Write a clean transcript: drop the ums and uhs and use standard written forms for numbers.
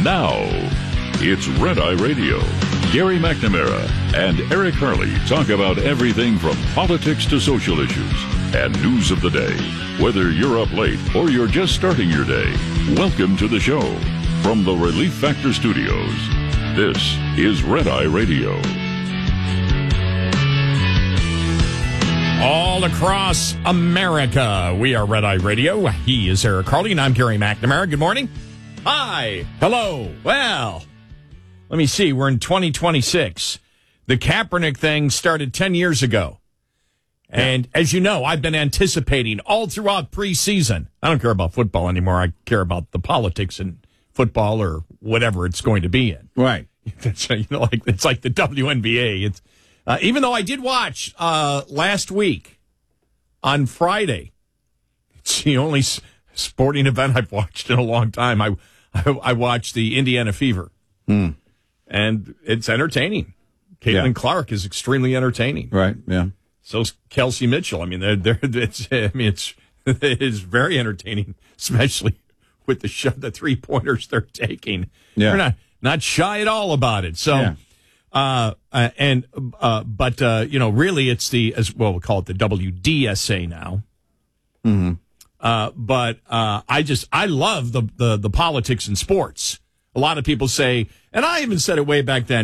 Now, it's Red Eye Radio. Gary McNamara and Eric Harley talk about everything from politics to social issues and news of the day. Whether you're up late or you're just starting your day, welcome to the show. From the Relief Factor Studios, this is Red Eye Radio. All across America, we are Red Eye Radio. He is Eric Harley, and I'm Gary McNamara. Good morning. Hi. Hello. Well, let me see. We're in 2026. The Kaepernick thing started 10 years ago. And as you know, I've been anticipating all throughout preseason. I don't care about football anymore. I care about the politics in football or whatever it's going to be in. Right. It's, it's like the WNBA. It's even though I did watch last week on Friday. It's the only sporting event I've watched in a long time. I watched the Indiana Fever. And it's entertaining. Caitlin Clark is extremely entertaining. Right, yeah. So's Kelsey Mitchell. I mean, it's very entertaining, especially with the 3-pointers they're taking. Yeah. They're not shy at all about it. So, yeah. really it's we'll call it the WDSA now. Mm-hmm. I love the politics in sports. A lot of people say, and I even said it way back then,